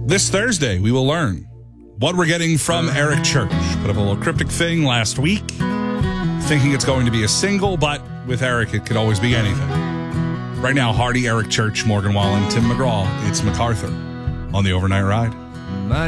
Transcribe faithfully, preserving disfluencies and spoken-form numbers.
This Thursday, we will learn what we're getting from Eric Church. Put up a little cryptic thing last week, thinking it's going to be a single, but with Eric, it could always be anything. Right now, Hardy, Eric Church, Morgan Wallen, Tim McGraw, it's MacArthur on the Overnight Ride.